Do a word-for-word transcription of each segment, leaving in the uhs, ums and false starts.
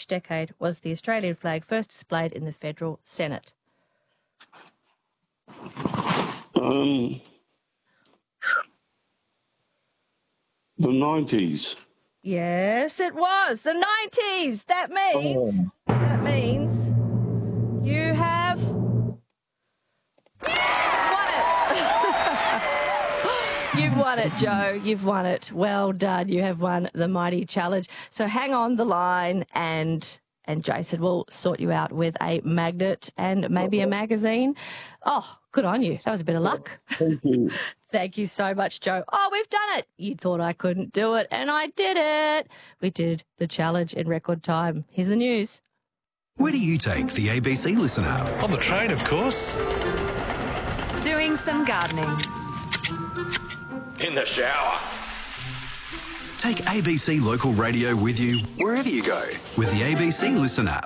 decade was the Australian flag first displayed in the Federal Senate? Um, the nineties. Yes, it was the nineties. That means oh. that means you have won it. You've won it, Joe. You've won it. Well done. You have won the mighty challenge. So hang on the line, and and Jason will sort you out with a magnet and maybe a magazine. Oh, good on you. That was a bit of luck. Thank you. Thank you so much, Joe. Oh, we've done it. You thought I couldn't do it, and I did it. We did the challenge in record time. Here's the news. Where do you take the A B C Listen app? On the train, of course. Doing some gardening. In the shower. Take A B C Local Radio with you wherever you go with the A B C Listen app.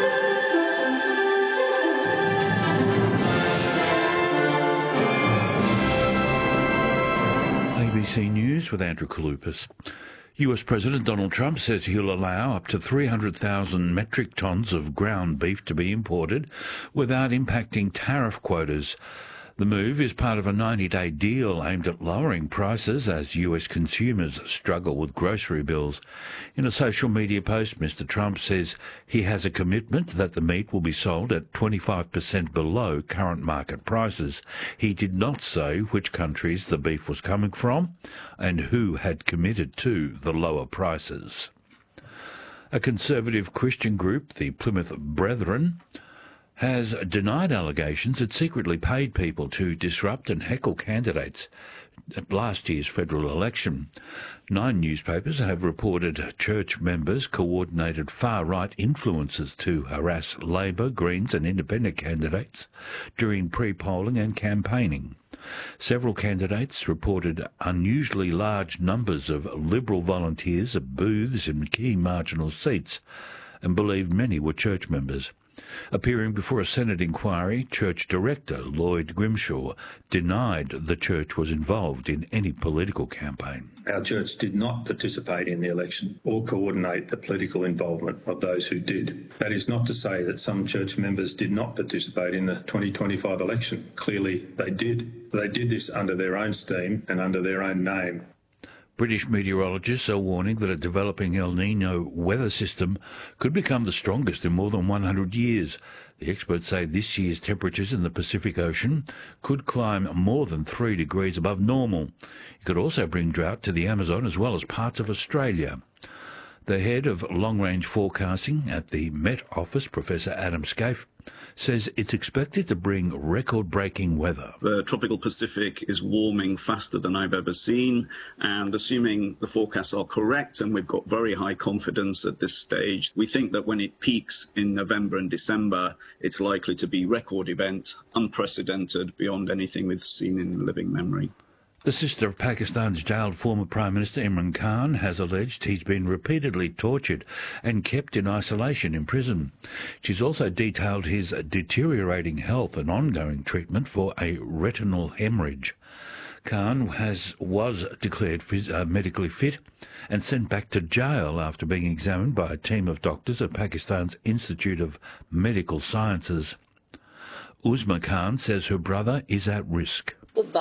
A B C News with Andrew Kalupas. U S President Donald Trump says he'll allow up to three hundred thousand metric tonnes of ground beef to be imported without impacting tariff quotas. The move is part of a ninety-day deal aimed at lowering prices as U S consumers struggle with grocery bills. In a social media post, Mister Trump says he has a commitment that the meat will be sold at twenty-five percent below current market prices. He did not say which countries the beef was coming from and who had committed to the lower prices. A conservative Christian group, the Plymouth Brethren, has denied allegations it secretly paid people to disrupt and heckle candidates at last year's federal election. Nine newspapers have reported church members coordinated far-right influences to harass Labor, Greens and independent candidates during pre-polling and campaigning. Several candidates reported unusually large numbers of Liberal volunteers at booths in key marginal seats and believed many were church members. Appearing before a Senate inquiry, Church Director Lloyd Grimshaw denied the church was involved in any political campaign. Our church did not participate in the election or coordinate the political involvement of those who did. That is not to say that some church members did not participate in the twenty twenty-five election. Clearly they did. They did this under their own steam and under their own name. British meteorologists are warning that a developing El Niño weather system could become the strongest in more than one hundred years. The experts say this year's temperatures in the Pacific Ocean could climb more than three degrees above normal. It could also bring drought to the Amazon as well as parts of Australia. The head of long-range forecasting at the Met Office, Professor Adam Scaife, says it's expected to bring record-breaking weather. The tropical Pacific is warming faster than I've ever seen, and assuming the forecasts are correct, and we've got very high confidence at this stage, we think that when it peaks in November and December, it's likely to be a record event, unprecedented, beyond anything we've seen in living memory. The sister of Pakistan's jailed former Prime Minister Imran Khan has alleged he's been repeatedly tortured and kept in isolation in prison. She's also detailed his deteriorating health and ongoing treatment for a retinal hemorrhage. Khan has, was declared phys- uh, medically fit and sent back to jail after being examined by a team of doctors at Pakistan's Institute of Medical Sciences. Uzma Khan says her brother is at risk.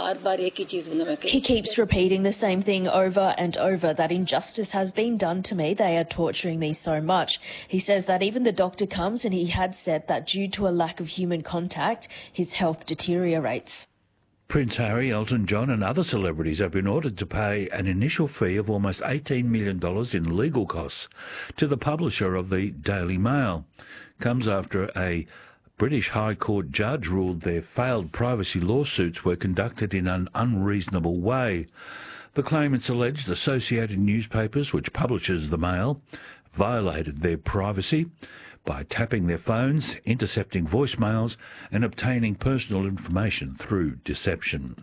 He keeps repeating the same thing over and over, that injustice has been done to me. They are torturing me so much. He says that even the doctor comes and he had said that due to a lack of human contact, his health deteriorates. Prince Harry, Elton John and other celebrities have been ordered to pay an initial fee of almost eighteen million dollars in legal costs to the publisher of the Daily Mail. Comes after a British High Court judge ruled their failed privacy lawsuits were conducted in an unreasonable way. The claimants alleged Associated Newspapers, which publishes the Mail, violated their privacy by tapping their phones, intercepting voicemails and obtaining personal information through deception.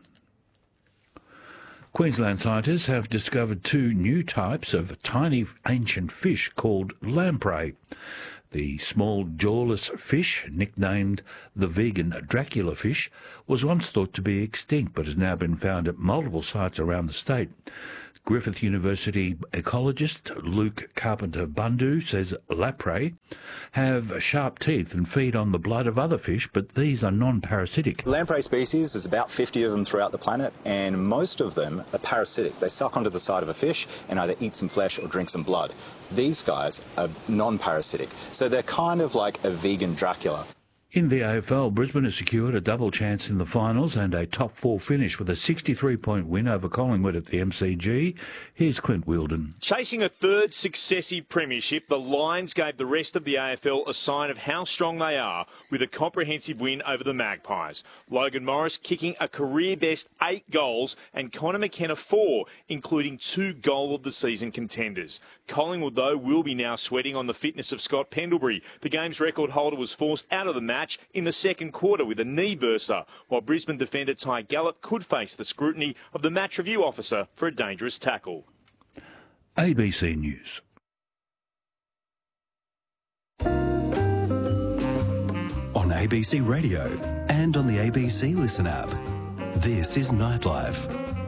Queensland scientists have discovered two new types of tiny ancient fish called lamprey. The small jawless fish, nicknamed the vegan Dracula fish, was once thought to be extinct but has now been found at multiple sites around the state. Griffith University ecologist Luke Carpenter-Bundu says lamprey have sharp teeth and feed on the blood of other fish, but these are non-parasitic. Lamprey species, there's about fifty of them throughout the planet, and most of them are parasitic. They suck onto the side of a fish and either eat some flesh or drink some blood. These guys are non-parasitic, so they're kind of like a vegan Dracula. In the A F L, Brisbane has secured a double chance in the finals and a top four finish with a sixty-three point win over Collingwood at the M C G. Here's Clint Wheeldon. Chasing a third successive premiership, the Lions gave the rest of the A F L a sign of how strong they are with a comprehensive win over the Magpies. Logan Morris kicking a career-best eight goals and Connor McKenna four, including two goal of the season contenders. Collingwood, though, will be now sweating on the fitness of Scott Pendlebury. The game's record holder was forced out of the match in the second quarter with a knee burster, while Brisbane defender Ty Gallop could face the scrutiny of the match review officer for a dangerous tackle. A B C News. On A B C Radio and on the A B C Listen app. This is Nightlife.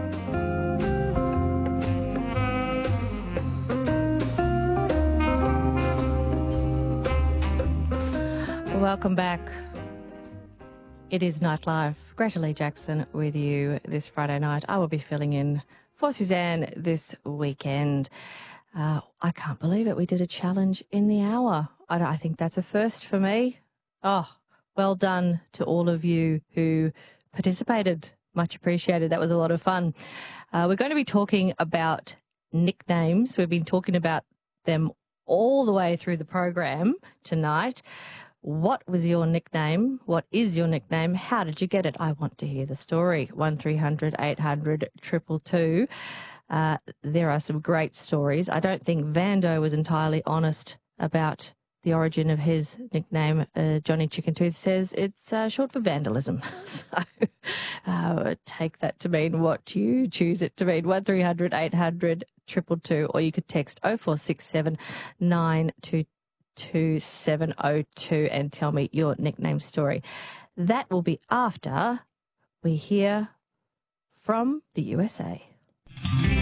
Welcome back. It is Nightlife. Greta Lee Jackson with you this Friday night. I will be filling in for Suzanne this weekend. Uh, I can't believe it. We did a challenge in the hour. I, I think that's a first for me. Oh, well done to all of you who participated. Much appreciated. That was a lot of fun. Uh, we're going to be talking about nicknames. We've been talking about them all the way through the program tonight. What was your nickname? What is your nickname? How did you get it? I want to hear the story. one three hundred eight hundred two two two. Uh, there are some great stories. I don't think Vando was entirely honest about the origin of his nickname. Uh, Johnny Chicken Tooth says it's uh, short for vandalism. So uh, take that to mean what you choose it to mean. one three hundred eight hundred two two two, or you could text oh four six seven nine two two seven oh two and tell me your nickname story. That will be after we hear from the U S A.